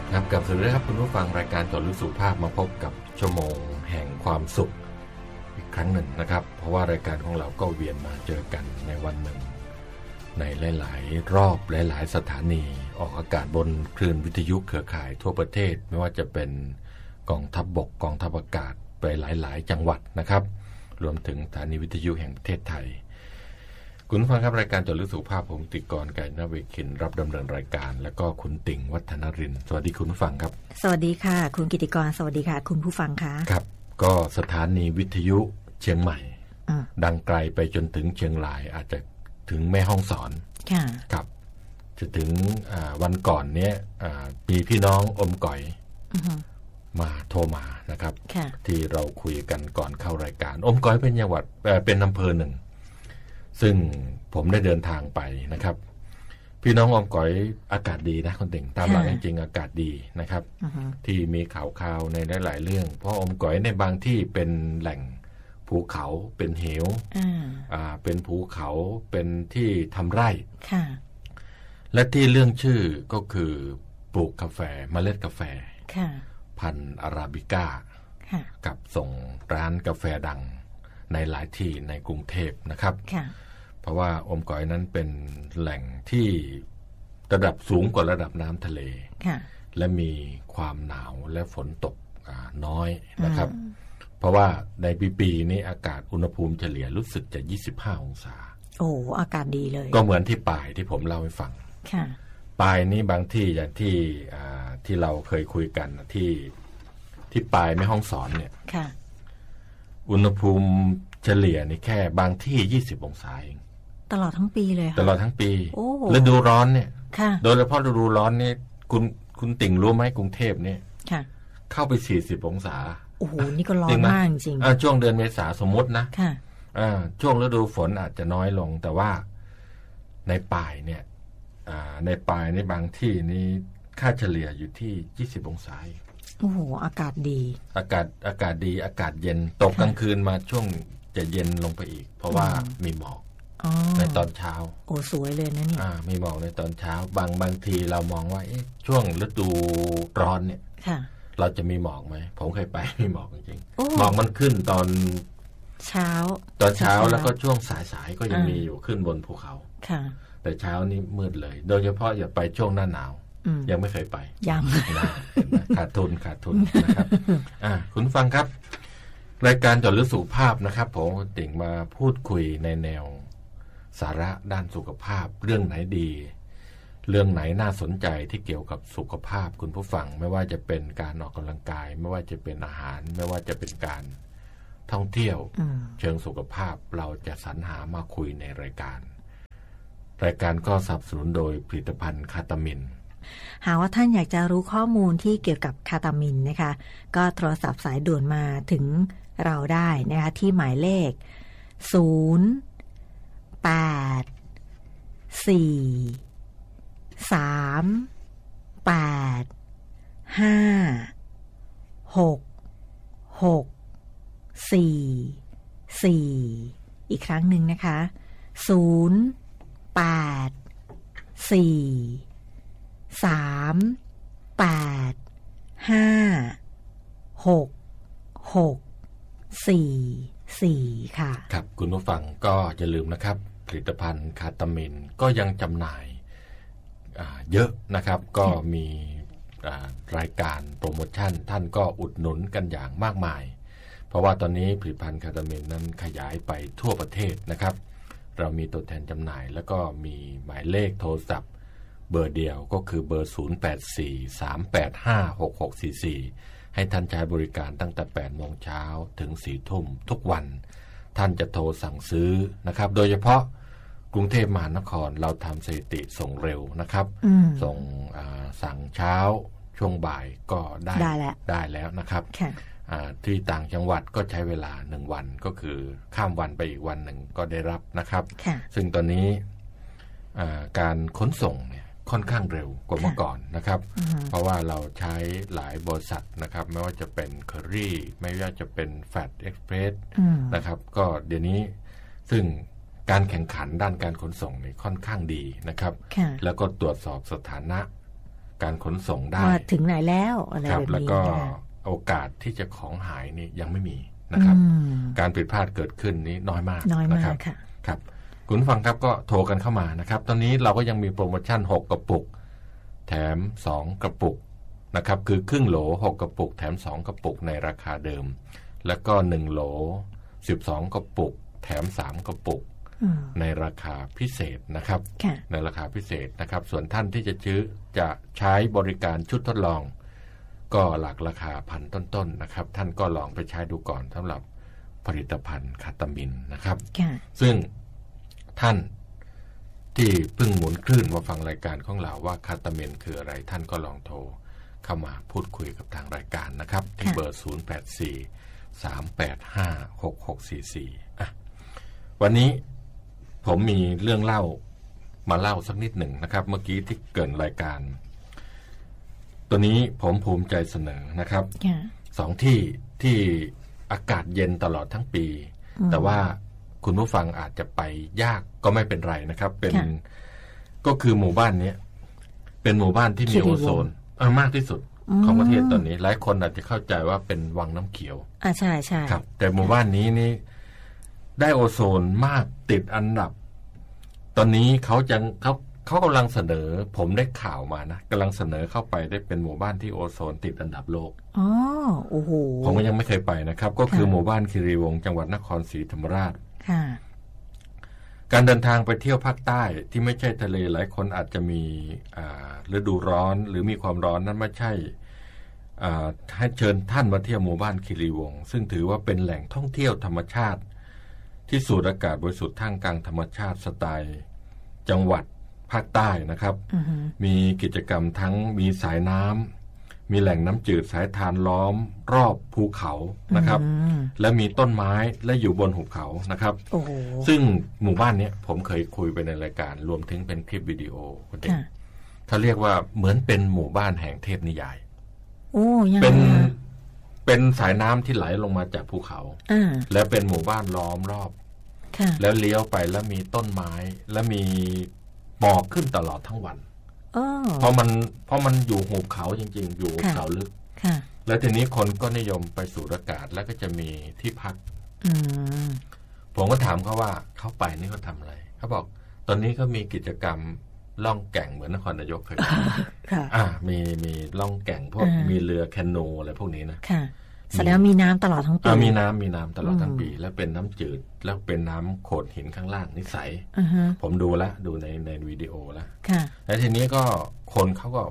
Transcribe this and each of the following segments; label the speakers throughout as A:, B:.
A: ครับกับสวัสดีครับคุณผู้ฟังรายการจดลึกสุขภาพมาพบกับชั่วโมงแห่งความสุขอีกครั้งหนึ่งนะครับเพราะว่ารายการของเราก็เวียนมาเจอกันในวันหนึ่งในหลายๆรอบหลายๆสถานีออกอากาศบนคลื่นวิทยุเครือข่ายทั่วประเทศไม่ว่าจะเป็นกองทัพบกกองทัพอากาศไปหลายๆจังหวัดนะครับรวมถึงสถานีวิทยุแห่งประเทศไทยคุณผู้ฟังครับรายการจดลึกสุขภาพผมติกร ไกรณเวคินรับดำเนินรายการและก็คุณติ่งวัฒนรินทร์สวัสดีคุณผู้ฟังครับ
B: สวัสดีค่ะคุณกิติกรสวัสดีค่ะคุณผู้ฟังค่ะ
A: ครับก็สถานีวิทยุเชียงใหม่ดังไกลไปจนถึงเชียงรายอาจจะถึงแม่ฮ่องสอนครับจะถึงวันก่อนเนี้ยมีพี่น้องอมก๋อยมาโทรมานะครับที่เราคุยกันก่อนเข้ารายการอมก๋อยเป็นจังหวัดเป็นอำเภอหนึ่งซึ่งผมได้เดินทางไปนะครับพี่น้องอมก๋อยอากาศดีนะคุณติ่งตามหลักจริงๆอากาศดีนะครับที่มีข่าวๆในหลายๆเรื่องเพราะอมก๋อยในบางที่เป็นแหล่งภูเขาเป็นเหวเป็นภูเขาเป็นที่ทำไร่และที่เรื่องชื่อก็คือปลูกกาแฟเมล็ดกาแฟพันธุ์อาราบิก้ากับส่งร้านกาแฟดังในหลายที่ในกรุงเทพนะครับเพราะว่าอมก๋อยนั้นเป็นแหล่งที่ระดับสูงกว่าระดับน้ำทะเลและมีความหนาวและฝนตกน้อยนะครับเพราะว่าในปีนี้อากาศอุณหภูมิเฉลี่ยรู้สึกจะ25องศา
B: โอ้อากาศดีเลย
A: ก็เหมือนที่ปายที่ผมเล่าให้ฟังปายนี้บางที่อย่างที่เราเคยคุยกันที่ปายแม่ฮ่องสอนเนี่ยอุณหภูมิเฉลี่ยนี่แค่บางที่20องศาเอง
B: ตลอดทั้งปีเลยค่ะ
A: ตลอดทั้งปีฤดูร้อนเนี่ยโดยเฉพาะฤดูร้อนนี่คุณติ่งรู้ไหมกรุงเทพเนี่ยเข้าไป40องศา
B: โอ้โหนี่ก็ร้อนมากจริง
A: ช่วงเดือนเมษาสมมตินะช่วงฤดูฝนอาจจะน้อยลงแต่ว่าในปลายเนี่ยในปลายในบางที่นี่ค่าเฉลี่ยอยู่ที่20องศา
B: โอ้โหอากาศดี
A: อากาศดีอากาศเย็นตกกลางคืนมาช่วงจะเย็นลงไปอีกเพราะว่ามีหมอกในตอนเช้า
B: โอ้สวยเลยนะนี่
A: มีหมอกในตอนเช้าบางทีเรามองว่าช่วงฤดูร้อนเนี่ยเราจะมีหมอกไหมผมเคยไปมีหมอกจริงๆหมอกมันขึ้นตอน
B: เช้า
A: แล้วก็ช่วงสายๆก็ยังมีอยู่ขึ้นบนภูเขาแต่เช้านี้มืดเลยโดยเฉพาะอย่าไปช่วงหน้าหนาวยังไม่เคยไป
B: ยัง
A: ขาดทุนนะครับคุณฟังครับรายการจดลึกสุขภาพนะครับผมติ่งมาพูดคุยในแนวสาระด้านสุขภาพเรื่องไหนดีเรื่องไหนน่าสนใจที่เกี่ยวกับสุขภาพคุณผู้ฟังไม่ว่าจะเป็นการออกกำลังกายไม่ว่าจะเป็นอาหารไม่ว่าจะเป็นการท่องเที่ยวเชิงสุขภาพเราจะสรรหามาคุยในรายการก็สนับสนุนโดยผลิตภัณฑ์คาตามิน
B: หากว่าท่านอยากจะรู้ข้อมูลที่เกี่ยวกับคาตามินนะคะก็โทรศัพท์สายด่วนมาถึงเราได้นะคะที่หมายเลขอีกครั้งหนึ่งนะคะ084-384-5664ค่ะ
A: ครับคุณผู้ฟังก็อย่าลืมนะครับผลิตภัณฑ์คาตามินก็ยังจำหน่ายเยอะนะครับก็มีรายการโปรโมชั่นท่านก็อุดหนุนกันอย่างมากมายเพราะว่าตอนนี้ผลิตภัณฑ์คาตามินนั้นขยายไปทั่วประเทศนะครับเรามีตัวแทนจำหน่ายแล้วก็มีหมายเลขโทรศัพท์เบอร์เดียวก็คือเบอร์0843856644ให้ท่านใช้บริการตั้งแต่ 8 โมงเช้าถึง 4 ทุ่มทุกวันท่านจะโทรสั่งซื้อนะครับโดยเฉพาะกรุงเทพมหานครเราทำสถิติส่งเร็วนะครับส่งสั่งเช้าช่วงบ่ายก็ได้แล้วนะครับที่ต่างจังหวัดก็ใช้เวลา1วันก็คือข้ามวันไปอีกวันหนึ่งก็ได้รับนะครับซึ่งตอนนี้การขนส่งเนี่ยค่อนข้างเร็วกว่าเมื่อก่อนนะครับเพราะว่าเราใช้หลายบริษัทนะครับไม่ว่าจะเป็นเคอรี่ไม่ว่าจะเป็นแฟดเอ็กซ์เพรสนะครับก็เดี๋ยวนี้ซึ่งการแข่งขันด้านการขนส่งนี่ค่อนข้างดีนะครับแล้วก็ตรวจสอบสถานะการขนส่งได้
B: ถึงไหนแล้วอะไรแบบนี้
A: แล้วก็โอกาสที่จะของหายนี่ยังไม่มีนะครับการผิดพลาดเกิดขึ้นนี้น้อยมากนะครับครับคุณฟังครับก็โทรกันเข้ามานะครับตอนนี้เราก็ยังมีโปรโมชั่น6กระปุกแถม2กระปุกนะครับคือครึ่งโหล6กระปุกแถม2กระปุกในราคาเดิมแล้วก็1โหล12กระปุกแถม3กระปุกในราคาพิเศษนะครับในราคาพิเศษนะครับส่วนท่านที่จะใช้บริการชุดทดลองก็หลักราคาพันต้นๆนะครับท่านก็ลองไปใช้ดูก่อนสำหรับผลิตภัณฑ์คาตามินนะครับซึ่งท่านที่เพิ่งหมุนคลื่นมาฟังรายการของเราว่าคาตามินคืออะไรท่านก็ลองโทรเข้ามาพูดคุยกับทางรายการนะครับที่เบอร์0843856644วันนี้ผมมีเรื่องเล่ามาเล่าสักนิดหนึ่งนะครับเมื่อกี้ที่เกริ่นรายการตัวนี้ผมภูมิใจเสนอนะครับ2ที่อากาศเย็นตลอดทั้งปีแต่ว่าคุณผู้ฟังอาจจะไปยากก็ไม่เป็นไรนะครับก็คือหมู่บ้านนี้เป็นหมู่บ้านที่มีโอโซนมากที่สุดของประเทศตอนนี้หลายคนอาจจะเข้าใจว่าเป็นวังน้ำเขียว
B: ใช่ใช่
A: ครับแต่หมู่บ้านนี้นี่ได้โอโซนมากติดอันดับตอนนี้เขากำลังเสนอผมได้ข่าวมานะกำลังเสนอเข้าไปได้เป็นหมู่บ้านที่โอโซนติดอันดับโลก
B: โอ้โห
A: ผมก็ยังไม่เคยไปนะครับก็คือหมู่บ้านคีรีวงศ์จังหวัดนครศรีธรรมราชการเดินทางไปเที่ยวภาคใต้ที่ไม่ใช่ทะเลหลายคนอาจจะมีฤดูร้อนหรือมีความร้อนนั้นไม่ใช่ให้เชิญท่านมาเที่ยวหมู่บ้านคีรีวงศ์ซึ่งถือว่าเป็นแหล่งท่องเที่ยวธรรมชาติที่สูดอากาศบริสุทธิ์ท่ามกลางธรรมชาติสไตล์จังหวัดภาคใต้นะครับมีกิจกรรมทั้งมีสายน้ำมีแหล่งน้ำจืดสายทานล้อมรอบภูเขานะครับและมีต้นไม้และอยู่บนหุบเขานะครับซึ่งหมู่บ้านนี้ผมเคยคุยไปในรายการรวมถึงเป็นคลิปวิดีโอเขาเรียกว่าเหมือนเป็นหมู่บ้านแห่งเทพนิยายเป็นสายน้ำที่ไหลลงมาจากภูเขาและเป็นหมู่บ้านล้อมรอบแล้วเลี้ยวไปแล้วมีต้นไม้และมีหมอกขึ้นตลอดทั้งวันเพราะมันอยู่หุบเขาจริงๆอยู่หุบเขาลึกแล้วทีนี้คนก็นิยมไปสูดอากาศแล้วก็จะมีที่พักผมก็ถามเขาว่าเขาไปนี่เขาทำอะไรเขาบอกตอนนี้เขามีกิจกรรมล่องแก่งเหมือนนครนายกเคยมีล่องแก่งพวกมีเรือแคนูอะไรพวกนี้นะ
B: แสดงมีน้ำตลอดทั้งปี
A: มีน้ำตลอดทั้งปีแล้วเป็นน้ำจืดแล้วเป็นน้ำโขดหินข้างล่างนิสัยผมดูในวิดีโอแล้วแล้วทีนี้ก็คนเขาก็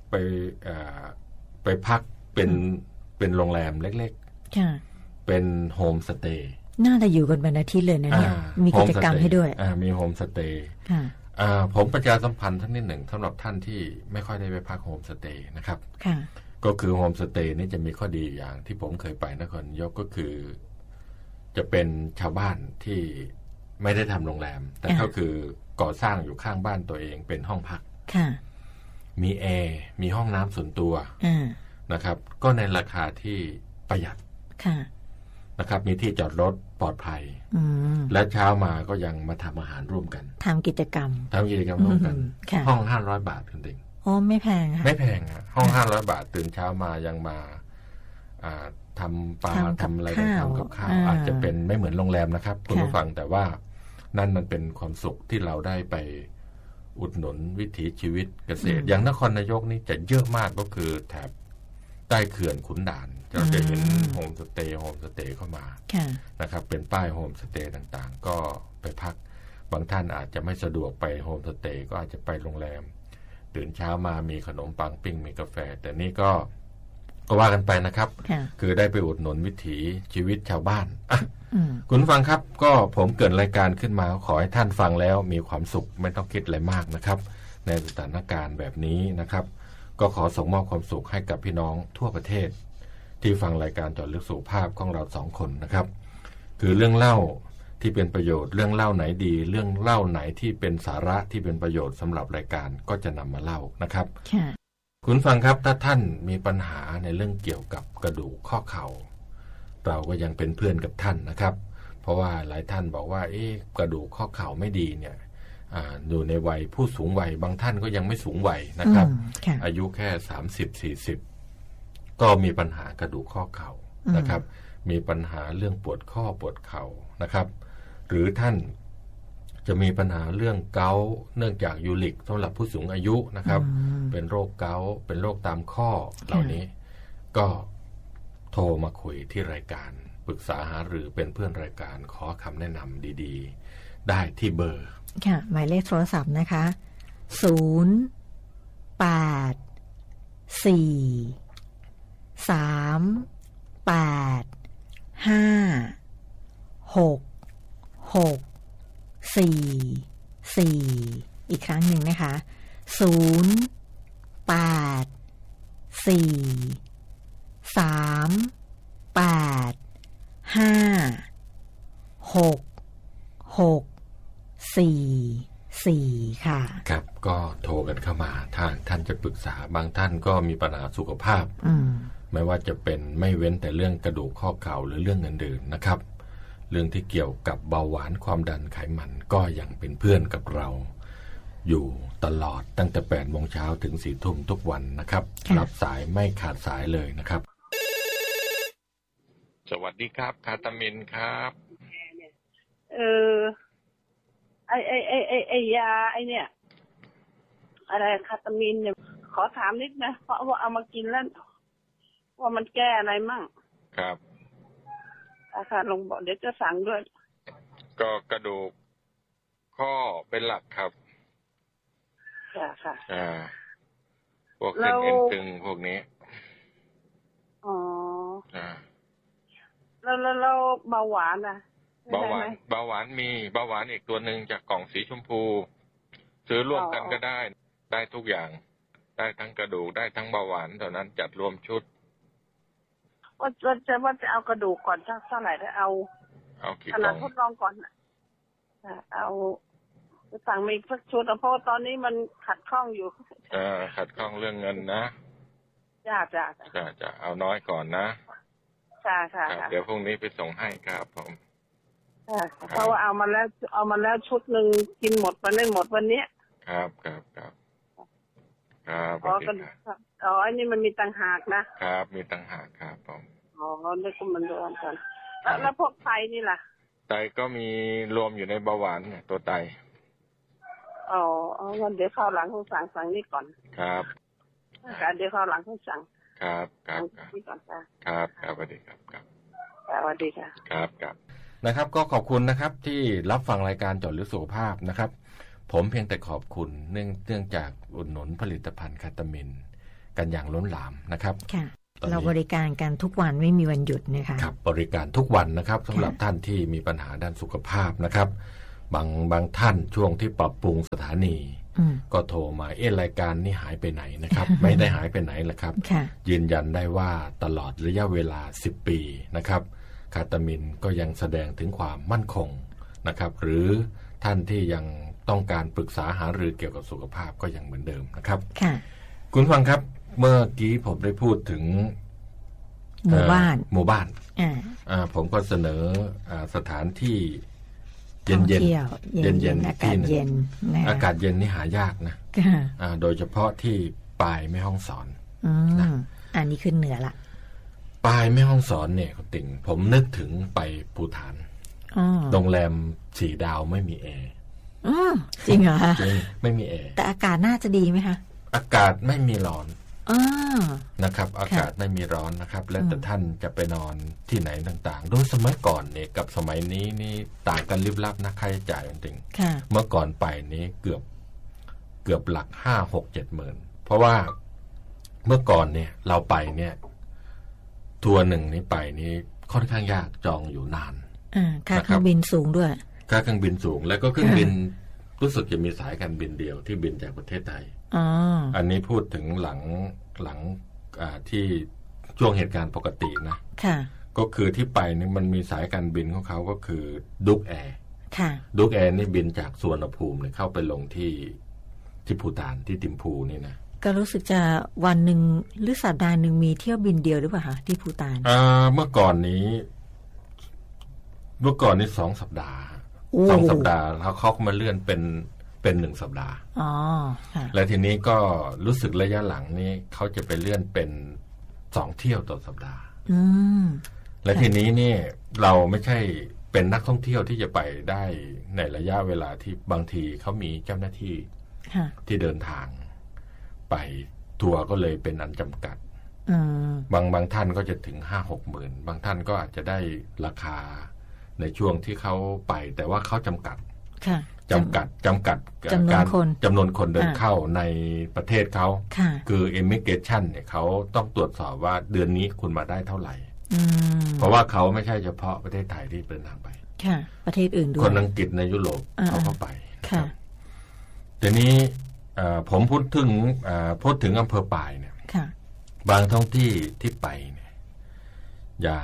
A: ไปพักเป็นโรงแรมเล็กๆเป็นโฮมสเตย์
B: น่าจะอยู่กันเป็นอาทิตย์เลยนะเนี่ยมีกิจกรรมให้ด้วย
A: มีโฮมสเตย์ผมประชาสัมพันธ์ท่านนิดหนึ่งสำหรับท่านที่ไม่ค่อยได้ไปพักโฮมสเตย์นะครับก็คือโฮมสเตย์นี่จะมีข้อดีอย่างที่ผมเคยไปนครนายกก็คือจะเป็นชาวบ้านที่ไม่ได้ทำโรงแรมแต่ก็คือก่อสร้างอยู่ข้างบ้านตัวเองเป็นห้องพักมีแอร์มีห้องน้ำส่วนตัวนะครับก็ในราคาที่ประหยัดนะครับมีที่จอดรถปลอดภัยและเช้ามาก็ยังมาทำอาหารร่วมกัน
B: ทำกิจกรรม
A: ร่วมกันห้อง500 บาทคุณติง
B: ไม่แพงค่ะ
A: ไม่แพงอ่ะห้อง500 บาทตื่นเช้ามายังมาทำปลาทำอะไรทำกับข้าวอาจจะเป็นไม่เหมือนโรงแรมนะครับคุณผู้ฟังแต่ว่านั่นมันเป็นความสุขที่เราได้ไปอุดหนุนวิถีชีวิตเกษตรอย่างนครนายกนี่จะเยอะมากก็คือแถบใต้เขื่อนขุนด่านเราจะเห็นโฮมสเตย์เข้ามานะครับเป็นป้ายโฮมสเตย์ต่างๆก็ไปพักบางท่านอาจจะไม่สะดวกไปโฮมสเตย์ก็อาจจะไปโรงแรมตื่นเช้ามามีขนมปังปิ้งมีกาแฟแต่นี่ก็ว่ากันไปนะครับคือได้ไปอุดหนุนวิถีชีวิตชาวบ้านคุณฟังครับก็ผมเกิดรายการขึ้นมาขอให้ท่านฟังแล้วมีความสุขไม่ต้องคิดอะไรมากนะครับในสถานการณ์แบบนี้นะครับก็ขอส่งมอบความสุขให้กับพี่น้องทั่วประเทศที่ฟังรายการเจาะลึกสุขภาพของเรา2 คนนะครับคือเรื่องเล่าที่เป็นประโยชน์เรื่องเล่าไหนดีเรื่องเล่าไหนที่เป็นสาระที่เป็นประโยชน์สำหรับรายการก็จะนำมาเล่านะครับคุณฟังครับถ้าท่านมีปัญหาในเรื่องเกี่ยวกับกระดูกข้อเข่าเราก็ยังเป็นเพื่อนกับท่านนะครับเพราะว่าหลายท่านบอกว่ากระดูกข้อเข่าไม่ดีเนี่ยอยู่ในวัยผู้สูงวัยบางท่านก็ยังไม่สูงวัยนะครับอายุแค่30-40ก็มีปัญหากระดูกข้อเข่านะครับมีปัญหาเรื่องปวดข้อปวดเข่านะครับหรือท่านจะมีปัญหาเรื่องเกาต์เนื่องจากยูริกสำหรับผู้สูงอายุนะครับเป็นโรคเกาต์เป็นโรคตามข้อเหล่านี้ก็โทรมาคุยที่รายการปรึกษาหารือเป็นเพื่อนรายการขอคำแนะนำดีๆได้ที่เบอร์
B: ค่ะหมายเลขโทรศัพท์นะคะ08438566444อีกครั้งหนึ่งนะคะ08438566444ค่ะ
A: ครับก็โทรกันเข้ามาถ้าท่านจะปรึกษาบางท่านก็มีปัญหาสุขภาพไม่ว่าจะเป็นไม่เว้นแต่เรื่องกระดูกข้อเข่าหรือเรื่องอื่นๆนะครับเรื่องที่เกี่ยวกับเบาหวานความดันไขมันก็ยังเป็นเพื่อนกับเราอยู่ตลอดตั้งแต่ 8:00 นถึง 4:00 นทุกวันนะครับรับสายไม่ขาดสายเลยนะครับสวัสดีครับคาตามินครับ
C: ไอยาไอเนี่ยอะไรคาตามินเนี่ยขอถามนิดนะเพราะว่าเอามากินแล้วว่ามันแก้อะไรมั่ง
A: ครับ
C: ค่ะลุงบอกเดี๋ยวจะสั่งด้วย
A: ก็กระดูกข้อเป็นหลักครับ
C: ค่ะ
A: พวกเส้นเอ็นตึงพวกนี้
C: แล้วเบาหวานนะ
A: เบาหวานมีเบาหวานอีกตัวหนึ่งจากกล่องสีชมพูซื้อร่วมกันก็ได้ทุกอย่างได้ทั้งกระดูกได้ทั้งเบาหวานเท่านั้นจัดรวมชุด
C: ว่าจะเอากระดูกก่อนเท่าไหร่ได้เอา
A: กี่กล่อง
C: ทดลองก่อนเอาจะสั่งมีสักชุดเพราะตอนนี้มันขัดข้องอยู่
A: ขัดข้องเรื่องเงินนะ
C: จะ
A: เอาน้อยก่อนนะ
C: ค่ะ
A: เดี๋ยวพรุ่งนี้ไปส่งให้ครับผม
C: เพราะว่าเอามาแล้วชุดหนึ่งกินหมดมันไม่หมดวันนี้
A: ครับ
C: อันนี้มันมีต่างหาก
A: นะครับมีต่างหากครับผม
C: นี่ก็มันรวมกันแล้วพวกไตนี่ล่ะ
A: ไตก็มีรวมอยู่ในเบาหวานเนี่ยตัวไต
C: งั้นเดี๋ยวข้าวหลังต้องสั่งนี่ก่อน
A: ครับ
C: เดี๋ยวข้าวหลังต้องสั่ง
A: ครับ
C: นี่ก่อน
A: ครับสวัสดีครับ
C: สวัสดีค่ะ
A: ครับนะครับก็ขอบคุณนะครับที่รับฟังรายการเจาะลึกสุขภาพนะครับผมเพียงแต่ขอบคุณเนื่องจากอุดหนุนผลิตภัณฑ์คาตามินกันอย่างล้นหลามนะครับ
B: ค่ะเราบริการกันทุกวันไม่มีวันหยุดนะคะ
A: ครับบริการทุกวันนะครับสำหรับท่านที่มีปัญหาด้านสุขภาพนะครับบางท่านช่วงที่ปรับปรุงสถานีก็โทรมารายการนี้หายไปไหนนะครับ ไม่ได้หายไปไหนแหละครับยืนยันได้ว่าตลอดระยะเวลา10 ปีนะครับคาตามินก็ยังแสดงถึงความมั่นคงนะครับหรือท่านที่ยังต้องการปรึกษาหารือเกี่ยวกับสุขภาพก็ยังเหมือนเดิมนะครับคุณฟังครับเมื่อกี้ผมได้พูดถึง
B: หมู่บ้าน
A: ผมก็เสนอสถานที่เย็น
B: อากาศเย็น
A: อากาศเย็นนี่หายากนะโดยเฉพาะที่ปลายแม่ฮ่องสอน
B: อันนี้ขึ้นเหนือละ
A: ปลายแม่ฮ่องสอนเนี่ยคุณติ่งผมนึกถึงไปภูฏานโรงแรม4 ดาวไม่มีแอร์
B: จริงเหรอคะ
A: จริงไม่มีแอร์
B: แต่อากาศน่าจะดีไหมคะ
A: อากาศไม่มีร้อนนะครับอากาศไม่มีร้อนนะครับแล้วแต่ท่านจะไปนอนที่ไหนต่างๆโดยสมัยก่อนเนี่ยกับสมัยนี้นี่ต่างกันลิบลับนะค่าใช้จ่ายจริงๆเมื่อก่อนไปนี้เกือบหลัก 5-6-7 หมื่นเพราะว่าเมื่อก่อนเนี่ยเราไปเนี่ยทัวร์หนึ่งนี้ไปนี้ค่อนข้างยากจองอยู่นาน
B: ค่าเครื่องบินสูงด้วย
A: ค่าเครื่องบินสูงแล้วก็เครื่องบินรู้สึกจะมีสายการบินเดียวที่บินจากประเทศไทยอันนี้พูดถึงหลังที่ช่วงเหตุการณ์ปกตินะก็คือที่ไปนี่มันมีสายการบินของเขาก็คือดุกแอร์ดุกแอร์นี่บินจากสุวรรณภูมิเนี่ยเข้าไปลงที่ภูฏานที่ติมพูนี่นะ
B: ก็รู้สึกจะวันหนึ่งหรือสัปดาห์หนึ่งมีเที่ยวบินเดียวหรือเปล่าคะที่ภูฏาน
A: เมื่อก่อนนี้2 สัปดาห์2 สัปดาห์แล้วเขามาเลื่อนเป็นเป็น1 สัปดาห์
B: ค่ะ
A: และทีนี้ก็รู้สึกระยะหลังนี้เขาจะไปเลื่อนเป็น2 เที่ยวต่อสัปดาห์และทีนี้นี่เราไม่ใช่เป็นนักท่องเที่ยวที่จะไปได้ในระยะเวลาที่บางทีเขามีเจ้าหน้าที่ที่เดินทางไปทัวร์ก็เลยเป็นอันจำกัดบางท่านก็จะถึง 5-6 หมื่นบางท่านก็อาจจะได้ราคาในช่วงที่เขาไปแต่ว่าเขาจำกัดจำกัดการจำนวนคนเดินเข้าในประเทศเขาคือ immigration เนี่ยเขาต้องตรวจสอบว่าเดือนนี้คุณมาได้เท่าไหร่เพราะว่าเขาไม่ใช่เฉพาะประเทศไทยที่เดินทางไป
B: ประเทศอื่นด้วย
A: คนอังกฤษในยุโรปเขาเข้าไปทีนี้ผมพูดถึงอำเภอปายเนี่ยบางท้องที่ไปเนี่ยอย่าง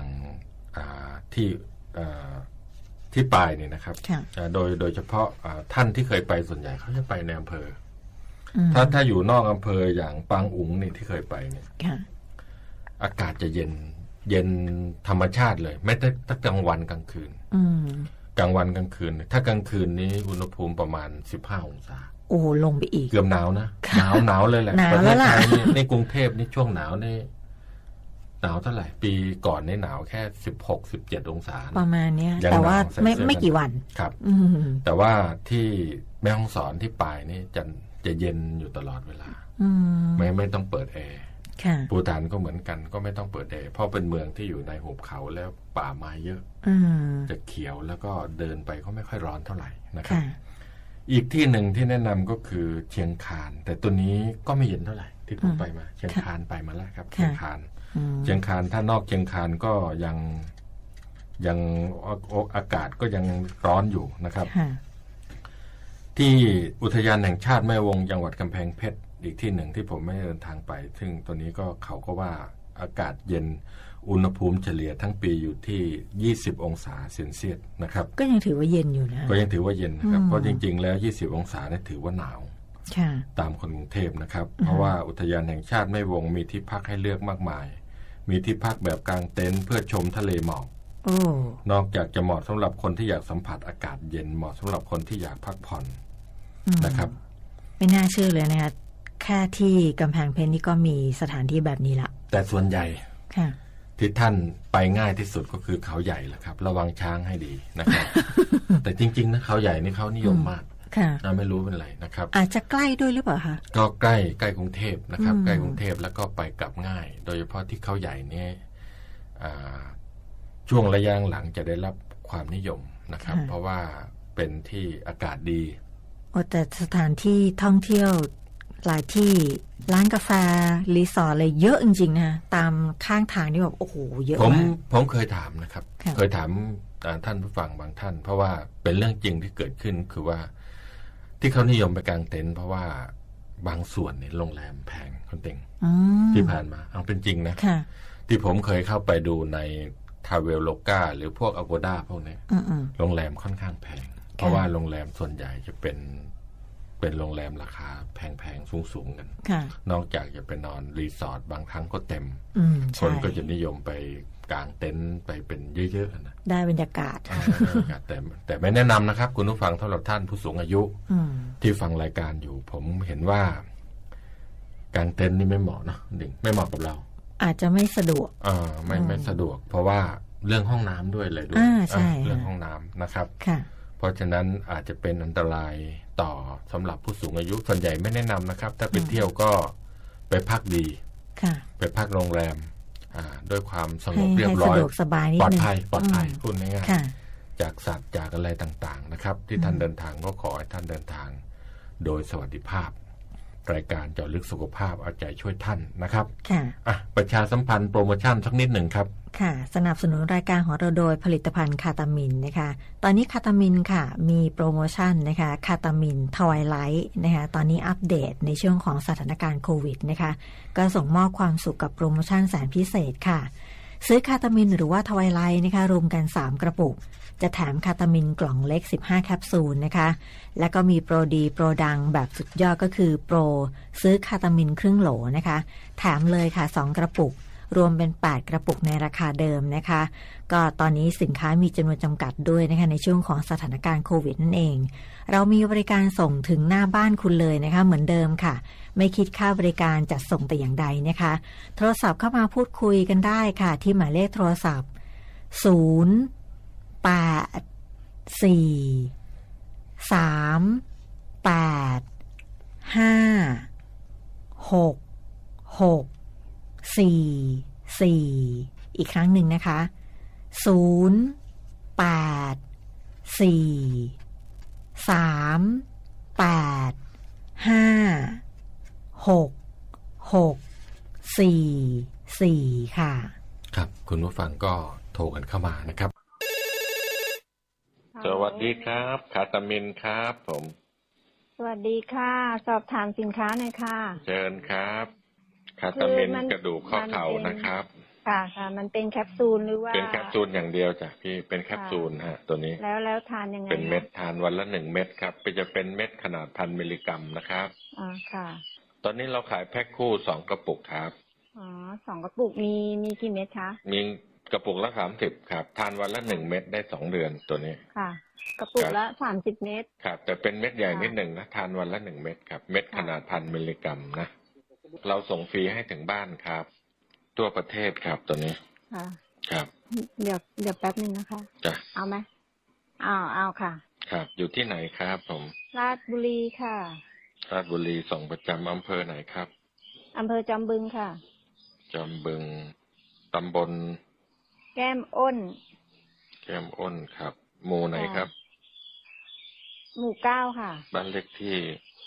A: ที่ปายเนี่ยนะครับโดยเฉพาะท่านที่เคยไปส่วนใหญ่เขาจะไปในอำเภอถ้าอยู่นอกอำเภออย่างปางอุ๋งนี่ที่เคยไปเนี่ยอากาศจะเย็นธรรมชาติเลยไม่ได้ตั้งกลางวันกลางคืนกลางวันกลางคืนถ้ากลางคืนนี้อุณหภูมิประมาณ15 องศา
B: โอ้ลงไปอีก
A: เกือบหนาวนะหนาวเลยแหละประเทศไทยในกรุงเทพนี่ช่วงหนาวนี่หนาวเท่าไหร่ปีก่อนนี่หนาวแค่16-17 องศา
B: ประมาณนี้แต่ว่าไม่กี่วัน
A: ครับแต่ว่าที่แม่ฮ่องสอนที่ปายนี่จะเย็นอยู่ตลอดเวลาไม่ต้องเปิดแอร์ปูฐานก็เหมือนกันก็ไม่ต้องเปิดแอร์เพราะเป็นเมืองที่อยู่ในหุบเขาแล้วป่าไม้เยอะจะเขียวแล้วก็เดินไปก็ไม่ค่อยร้อนเท่าไหร่นะครับอีกที่หนึ่งที่แนะนำก็คือเชียงคานแต่ตัวนี้ก็ไม่เย็นเท่าไหร่ที่ผมไปมาเชียงคานไปมาแล้วครับเชียงคานถ้านอกเชียงคานก็ยังอากาศก็ยังร้อนอยู่นะครับที่อุทยานแห่งชาติแม่วงจังหวัดกำแพงเพชรอีกที่หนึ่งที่ผมไม่เดินทางไปซึ่งตัวนี้ก็เขาก็ว่าอากาศเย็นอุณหภูมิเฉลี่ยทั้งปีอยู่ที่20 องศาเซนเซียสนะครับ
B: ก็ยังถือว่าเย็นอยู่นะ
A: ก็ยังถือว่าเย็นนะครับเพราะจริงๆแล้ว20 องศาเนี่ยถือว่าหนาวตามคนกรุงเทพนะครับเพราะว่าอุทยานแห่งชาติแม่วงมีที่พักให้เลือกมากมายมีที่พักแบบกางเต็นท์เพื่อชมทะเลหมอกนอกจากจะเหมาะสำหรับคนที่อยากสัมผัสอากาศเย็นเหมาะสำหรับคนที่อยากพักผ่อนนะครับ
B: ไม่น่าเชื่อเลยนะคะแค่ที่กำแพงเพชรนี่ก็มีสถานที่แบบนี้ละ
A: แต่ส่วนใหญ่ที่ท่านไปง่ายที่สุดก็คือเขาใหญ่แหละครับระวังช้างให้ดีนะครับ แต่จริงๆนะเขาใหญ่นี่เขานิยมมากไม่รู้เป็นไรนะครับ
B: อาจจะใกล้ด้วยหรือเปล่าคะ
A: ก็ใกล้กรุงเทพนะครับใกล้กรุงเทพแล้วก็ไปกลับง่ายโดยเฉพาะที่เขาใหญ่เนี่ยช่วงระยะหลังจะได้รับความนิยมนะครับเพราะว่าเป็นที่อากาศดี
B: แต่สถานที่ท่องเที่ยวหลายที่ร้านกาแฟรีสอร์ทอะไรเยอะจริงๆนะตามข้างทางนี่แบบโอ้โหเยอะมาก
A: ผมเคยถามนะครับเคยถามท่านผู้ฟังบางท่านเพราะว่าเป็นเรื่องจริงที่เกิดขึ้นคือว่าที่เขานิยมไปกางเต็นท์เพราะว่าบางส่วนเนี่ยโรงแรมแพงคนเต็งที่ผ่านมาเอาเป็นจริงนะที่ผมเคยเข้าไปดูในทาเวลโลกาหรือพวกอโกด้าพวกนี้โรงแรมค่อนข้างแพงเพราะว่าโรงแรมส่วนใหญ่จะเป็นโรงแรมราคาแพงๆสูงๆกันนอกจากจะไปนอนรีสอร์ทบางครั้งก็เต็มคนก็จะนิยมไปกางเต็นท์ไปเป็นเยอะๆนะ
B: ได้บรรยากาศ
A: แต่ไม่แนะนำนะครับคุณผู้ฟังสำหรับท่านผู้สูงอายุที่ฟังรายการอยู่ผมเห็นว่ากางเต็นท์นี่ไม่เหมาะนะดิ่งไม่เหมาะกับเรา
B: อาจจะไม่สะดวก
A: ไม่สะดวกเพราะว่าเรื่องห้องน้ำด้วยเลยด้วยเรื่องห้องน้ำนะครับเพราะฉะนั้นอาจจะเป็นอันตรายต่อสำหรับผู้สูงอายุส่วนใหญ่ไม่แนะนำนะครับถ้าไปเที่ยวก็ไปพักดีไปพักโรงแรมด้วยความสงบเรียบร้อยปลอดภัยพูดง่ายๆจากสัตว์จากอะไรต่างๆนะครับที่ท่านเดินทางก็ขอให้ท่านเดินทางโดยสวัสดิภาพรายการเจาะลึกสุขภาพเอาใจช่วยท่านนะครับประชาสัมพันธ์โปรโมชั่นสักนิดหนึ่งครับ
B: ค่ะสนับสนุนรายการของเราโดยผลิตภัณฑ์คาตามินนะคะตอนนี้คาตามินค่ะมีโปรโมชั่นนะคะคาตามินทวายไลท์นะคะตอนนี้อัปเดตในช่วงของสถานการณ์โควิดนะคะก็ส่งมอบความสุขกับโปรโมชั่นแสนพิเศษค่ะซื้อคาตามินหรือว่าทวายไลท์นะคะรวมกัน3กระปุกจะแถมคาตามินกล่องเล็ก15แคปซูลนะคะแล้วก็มีโปรดีโปรดังแบบสุดยอดก็คือโปรซื้อคาตามินครึ่งโหลนะคะแถมเลยค่ะ2กระปุกรวมเป็น8กระปุกในราคาเดิมนะคะก็ตอนนี้สินค้ามีจำนวนจำกัดด้วยนะคะในช่วงของสถานการณ์โควิดนั่นเองเรามีบริการส่งถึงหน้าบ้านคุณเลยนะคะเหมือนเดิมค่ะไม่คิดค่าบริการจัดส่งแต่อย่างใดนะคะโทรศัพท์เข้ามาพูดคุยกันได้ค่ะที่หมายเลขโทรศัพท์อีกครั้งหนึ่งนะคะ084-384-3664ค่ะ
A: ครับคุณผู้ฟังก็โทรกันเข้ามานะครับสวัสดีครับคาตามินครับผม
D: สวัสดีค่ะสอบถามสินค้าหน่อยค่ะ
A: เชิญครับคาตามินกระดูกข้อเข่านะครับ
D: ค่ะค่ะมันเป็นแคปซูลหรือว่า
A: เป็นแคปซูลอย่างเดียวจ้ะพี่เป็นแคปซูลฮะตัวนี้
D: แล้วทานยังไง
A: เป็นเม็ดทานวันละ1เม็ดครับจะเป็นเม็ดขนาด1,000 มิลลิกรัมนะครับ
D: ค่ะ
A: ตอนนี้เราขายแพ็คคู่2กระปุกครับ
D: 2กระปุกมีกี่เม็ดคะ
A: มีกระปุกละ30ครับทานวันละ1เม็ดได้2เดือนตัวนี้
D: ค่ะกระปุกละ30เม็ด
A: ครับแต่เป็นเม็ดใหญ่นิดหนึ่งนะทานวันละ1เม็ดครับเม็ดขนาด1,000 มิลลิกรัมนะเราส่งฟรีให้ถึงบ้านครับทั่วประเทศครับตัวนี้ครับ
D: เดี๋ยวแป๊บนึงนะคะ
A: จ้ะ
D: เอาไหมเอาค่ะ
A: ครับอยู่ที่ไหนครับผม
D: ราชบุรีค่ะ
A: ราชบุรีส่งประจำอำเภอไหนครับ
D: อำเภอจอมบึงค่ะ
A: จอมบึงตำบล
D: แก้มอ้น
A: ครับหมู่ไหนครับ
D: หมู่9ค่ะ
A: บ้านเลขที่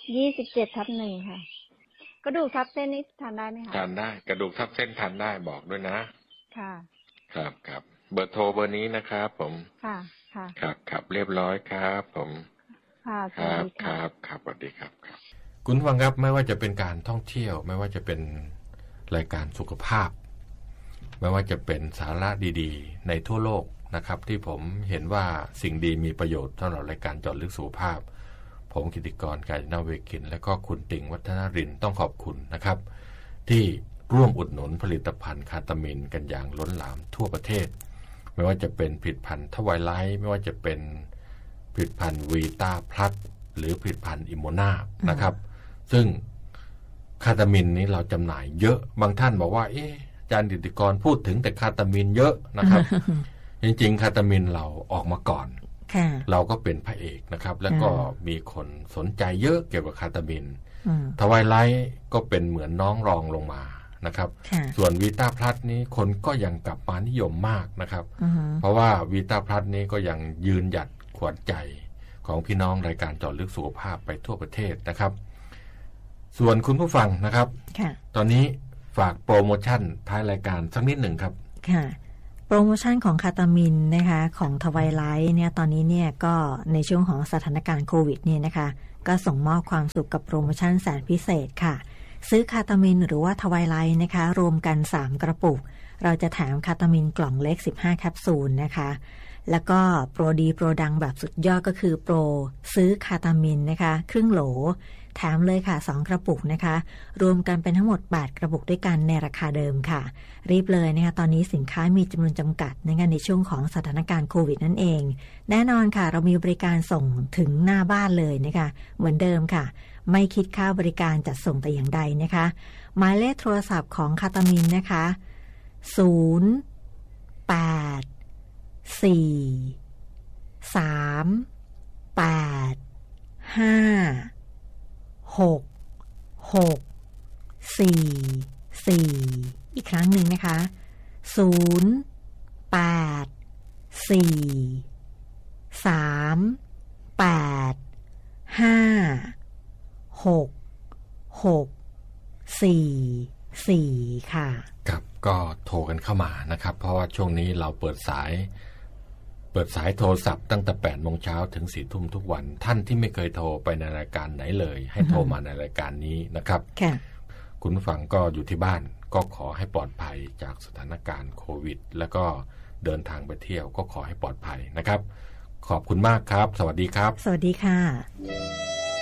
D: 27/1ค่ะกระดูกทับเส้นนี้ทานได้ไหมคะ
A: ทานได้กระดูกทับเส้นทานได้บอกด้วยนะ
D: ค่ะ
A: ครับเบอร์โทรเบอร์นี้นะครับผม
D: ค่ะ
A: ครับเรียบร้อยครับผม
D: ค่ะ
A: ครับสวัสดีครับคุณฟังครับไม่ว่าจะเป็นการท่องเที่ยวไม่ว่าจะเป็นรายการสุขภาพไม่ว่าจะเป็นสาระดีๆในทั่วโลกนะครับที่ผมเห็นว่าสิ่งดีมีประโยชน์สำหรับรายการเจาะลึกสุขภาพผมกิติกร กาญจนาเวคินและก็คุณติ่งวัฒนรินทร์ต้องขอบคุณนะครับที่ร่วมอุดหนุนผลิตภัณฑ์คาตามินกันอย่างล้นหลามทั่วประเทศไม่ว่าจะเป็นผลิตภัณฑ์ทวายไลท์ไม่ว่าจะเป็นผลิตภัณฑ์วีต้าพลัสหรือผลิตภัณฑ์อิโมนานะครับซึ่งคาตามินนี้เราจำหน่ายเยอะบางท่านบอกว่าอาจารย์กิติกรพูดถึงแต่คาตามินเยอะนะครับ จริงๆคาตามินเราออกมาก่อนเราก็เป็นพระเอกนะครับแล้วก็มีคนสนใจเยอะเกี่ยวกับคาตามินทวายไลท์ก็เป็นเหมือนน้องรองลงมานะครับส่วนวีต้าพลัสนี้คนก็ยังกลับมานิยมมากนะครับเพราะว่าวีต้าพลัสนี้ก็ยังยืนหยัดขวัญใจของพี่น้องรายการเจาะลึกสุขภาพไปทั่วประเทศนะครับส่วนคุณผู้ฟังนะครับตอนนี้ฝากโปรโมชั่นท้ายรายการสักนิดหนึ่งครับ
B: ค่ะโปรโมชั่นของคาตามินนะคะของทวายไลท์เนี่ยตอนนี้เนี่ยก็ในช่วงของสถานการณ์โควิดเนี่ยนะคะก็ส่งมอบความสุขกับโปรโมชั่นแสนพิเศษค่ะซื้อคาตามินหรือว่าทวายไลท์นะคะรวมกัน3กระปุกเราจะแถมคาตามินกล่องเล็ก15แคปซูลนะคะแล้วก็โปรดีโปรดังแบบสุดยอดก็คือโปรซื้อคาตามินนะคะครึ่งโหลแถมเลยค่ะ2กระปุกนะคะรวมกันเป็นทั้งหมด8กระปุกด้วยกันในราคาเดิมค่ะรีบเลยนะคะตอนนี้สินค้ามีจำนวนจำกัดในช่วงของสถานการณ์โควิดนั่นเองแน่นอนค่ะเรามีบริการส่งถึงหน้าบ้านเลยนะคะเหมือนเดิมค่ะไม่คิดค่าบริการจัดส่งแต่อย่างใดนะคะหมายเลขโทรศัพท์ของคาตามินนะคะ084-384-664อีกครั้งหนึ่งนะคะ084-384-664ค่ะ
A: ครับก็โทรกันเข้ามานะครับเพราะว่าช่วงนี้เราเปิดสายโทรศัพท์ตั้งแต่ 8 โมงเช้าถึง 4 ทุ่มทุกวันท่านที่ไม่เคยโทรไปในรายการไหนเลยให้โทรมาในรายการนี้นะครับคุณผู้ฟังก็อยู่ที่บ้านก็ขอให้ปลอดภัยจากสถานการณ์โควิดแล้วก็เดินทางไปเที่ยวก็ขอให้ปลอดภัยนะครับขอบคุณมากครับสวัสดีครับ
B: สวัสดีค่ะ